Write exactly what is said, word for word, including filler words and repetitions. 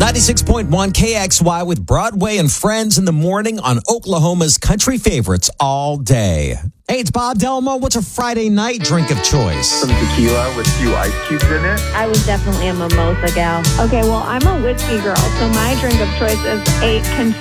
ninety-six point one K X Y with Broadway and Friends in the morning on Oklahoma's country favorites all day. Hey, it's Bob Delmo. What's a Friday night drink of choice? Some tequila with a few ice cubes in it. I was definitely a mimosa gal. Okay, well, I'm a whiskey girl, so my drink of choice is a